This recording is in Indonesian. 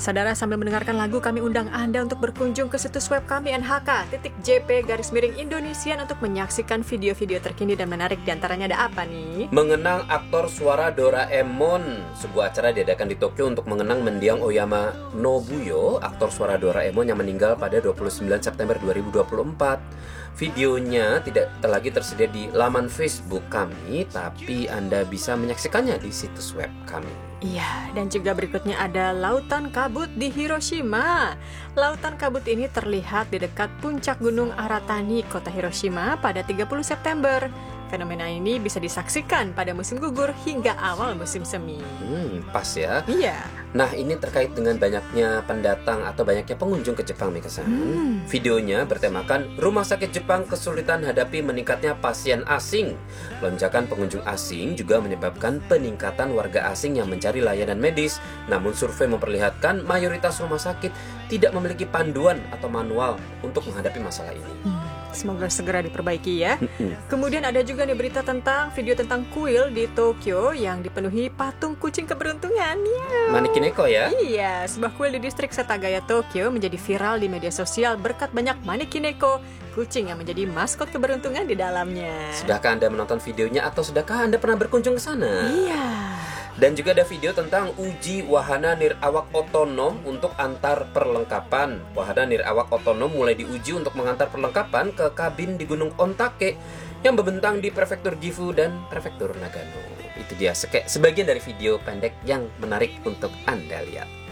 Saudara, sambil mendengarkan lagu, kami undang Anda untuk berkunjung ke situs web kami nhk.jp/Indonesian untuk menyaksikan video-video terkini dan menarik. Di antaranya ada apa nih? Mengenang aktor suara Doraemon. Sebuah acara diadakan di Tokyo untuk mengenang mendiang Oyama Nobuyo, aktor suara Doraemon yang meninggal pada 29 September 2024. Videonya tidak lagi tersedia di laman Facebook kami, tapi Anda bisa menyaksikannya di situs web kami. Iya, dan juga berikutnya ada lautan kabut di Hiroshima. Lautan kabut ini terlihat di dekat puncak gunung Aratani, kota Hiroshima pada 30 September. Fenomena ini bisa disaksikan pada musim gugur hingga awal musim semi. Pas ya. Iya. Nah, ini terkait dengan banyaknya pendatang atau banyaknya pengunjung ke Jepang, Mika-san. Videonya bertemakan rumah sakit Jepang kesulitan hadapi meningkatnya pasien asing. Lonjakan pengunjung asing juga menyebabkan peningkatan warga asing yang mencari layanan medis. Namun survei memperlihatkan mayoritas rumah sakit tidak memiliki panduan atau manual untuk menghadapi masalah ini. Semoga segera diperbaiki ya. Kemudian ada juga nih berita tentang video tentang kuil di Tokyo yang dipenuhi patung kucing keberuntungan. Manikineko ya? Iya, sebuah kuil di distrik Setagaya, Tokyo menjadi viral di media sosial berkat banyak manikineko, kucing yang menjadi maskot keberuntungan di dalamnya. Sudahkah Anda menonton videonya atau sudahkah Anda pernah berkunjung ke sana? Iya. Dan juga ada video tentang uji wahana nirawak otonom untuk antar perlengkapan. Wahana nirawak otonom mulai diuji untuk mengantar perlengkapan ke kabin di Gunung Ontake yang membentang di Prefektur Gifu dan Prefektur Nagano. Itu dia sebagian dari video pendek yang menarik untuk Anda lihat.